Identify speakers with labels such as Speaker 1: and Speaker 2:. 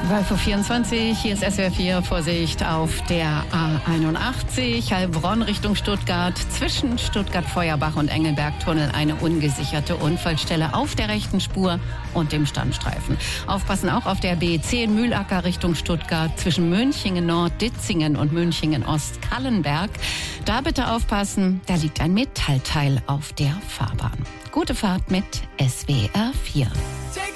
Speaker 1: 12.24 Uhr, hier ist SWR 4, Vorsicht auf der A81, Heilbronn Richtung Stuttgart, zwischen Stuttgart-Feuerbach und Engelberg-Tunnel eine ungesicherte Unfallstelle auf der rechten Spur und dem Standstreifen. Aufpassen auch auf der B10 Mühlacker Richtung Stuttgart, zwischen Münchingen-Nord, Ditzingen und Münchingen-Ost-Kallenberg. Da bitte aufpassen, da liegt ein Metallteil auf der Fahrbahn. Gute Fahrt mit SWR 4.